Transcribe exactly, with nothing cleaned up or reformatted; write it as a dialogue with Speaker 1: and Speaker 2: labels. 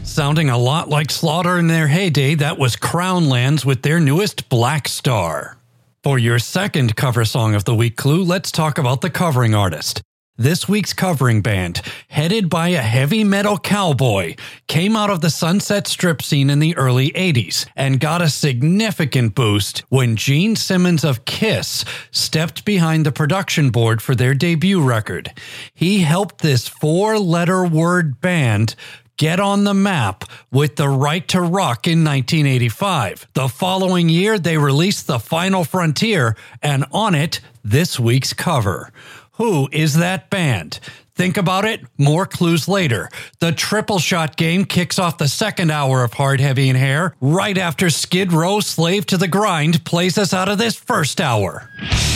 Speaker 1: Sounding a lot like Slaughter in their heyday, that was Crown Lands with their newest Black Star. For your second cover song of the week clue, let's talk about the covering artist. This week's covering band, headed by a heavy metal cowboy, came out of the Sunset Strip scene in the early eighties and got a significant boost when Gene Simmons of Kiss stepped behind the production board for their debut record. He helped this four-letter word band get on the map with The Right to Rock in nineteen eighty-five. The following year, they released The Final Frontier, and on it, this week's cover. Who is that band? Think about it, more clues later. The Triple Shot Game kicks off the second hour of Hard, Heavy, and Hair, right after Skid Row Slave to the Grind plays us out of this first hour.